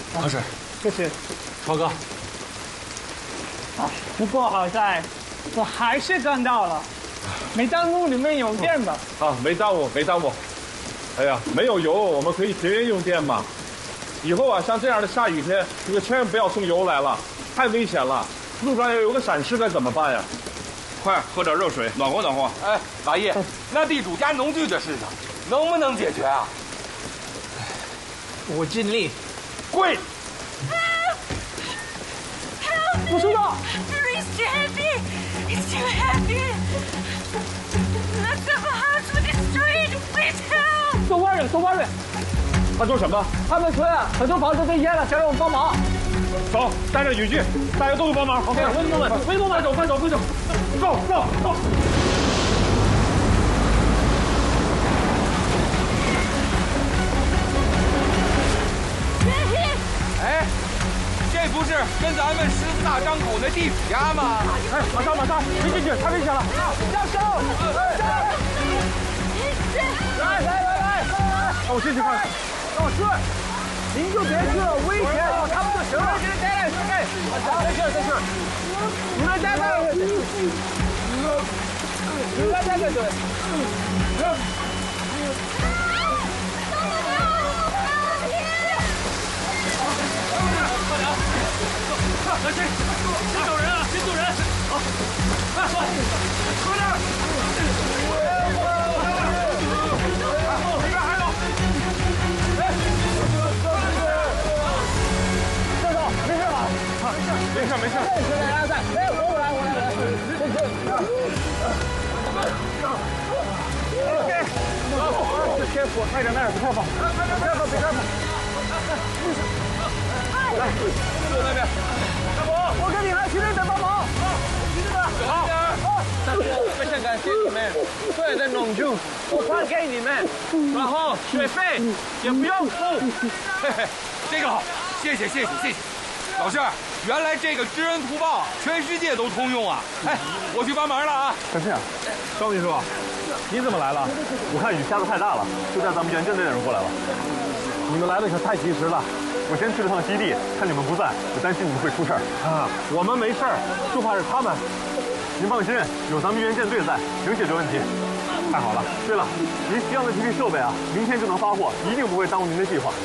喝水。 谢谢。 超哥。 不过好在，我还是赶到了，没耽误你们用电吧？ 啊，没耽误，没耽误。哎呀，没有油，我们可以节约用电嘛。以后啊，像这样的下雨天，这个千万不要送油来了，太危险了。路上要有个闪失该怎么办呀？ 快喝点热水，暖和暖和。 哎，大爷，那地主家农具这事情，能不能解决啊？ 我尽力。 跪！ 不知道。 It's too heavy. It's too heavy. Look at the house with the street. Please help. 送外人，送外人。 他说什么？ 他们村啊，很多房子被淹了，想让我们帮忙。 走，带着雨具，大家都帮忙。 OK，威猛们，威猛们，走，快走，快走， 走走走。 哎，这不是跟咱们14大张口那地主家吗？ 哎，马上，没进去，太危险了！ 加油！来！ 让我进去看。 让我去。您就别去了，危险，他们就行了。您待着，没事。你们待着，你们待着对。 快先救人啊！先救人！好，快，快点！里边还有。哎， 教授，没事吧？ 没事。 来，哎，我来。OK， 好，天府，快点，快跑！别开跑！来， 就那边。 我跟你还去那边帮忙。 好。 非常感谢你们所有的农助，我还给你们，然后学费也不用付。 嘿嘿，这个好，谢谢。老师，原来这个知恩图报全世界都通用啊！哎，我去帮忙了啊！ 小信，张秘书，你怎么来了？我看雨下得太大了，就带咱们原镇队的人过来了。你们来的可太及时了。我先去了趟基地，看你们不在，我担心你们会出事儿啊。我们没事儿，就怕是他们。您放心，有咱们原舰队在，能解决问题。太好了。对了，您需要的这批设备啊，明天就能发货，一定不会耽误您的计划。